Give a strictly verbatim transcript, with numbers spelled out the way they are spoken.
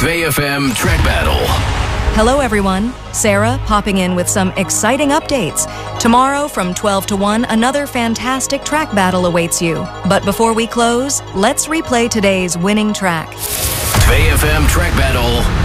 two F M Track Battle. Hello everyone, Sarah popping in with some exciting updates. Tomorrow from twelve to one, another fantastic track battle awaits you. But before we close, let's replay today's winning track. two F M Track Battle.